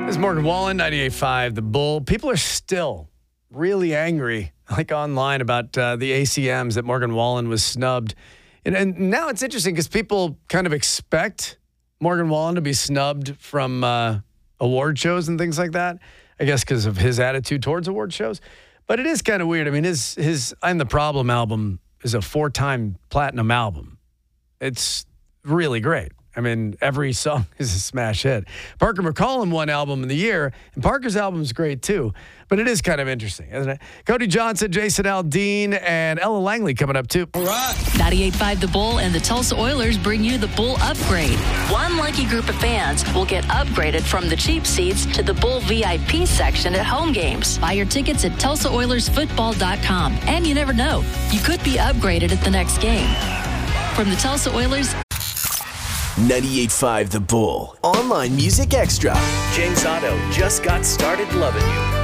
This is Morgan Wallen, 98.5 The Bull. People are still really angry, like online, about the ACMs that Morgan Wallen was snubbed. And now it's interesting because people kind of expect Morgan Wallen to be snubbed from award shows and things like that, I guess because of his attitude towards award shows. But it is kind of weird. I mean, his I'm the Problem album is a 4-time platinum album. It's really great. I mean, every song is a smash hit. Parker McCollum won Album of the Year, and Parker's album is great too. But it is kind of interesting, isn't it? Cody Johnson, Jason Aldean, and Ella Langley coming up too. All right. 98.5 The Bull and the Tulsa Oilers bring you the Bull Upgrade. One lucky group of fans will get upgraded from the cheap seats to the Bull VIP section at home games. Buy your tickets at TulsaOilersFootball.com. And you never know, you could be upgraded at the next game. From the Tulsa Oilers, 98.5 The Bull. Online Music Extra. James Otto just got started loving you.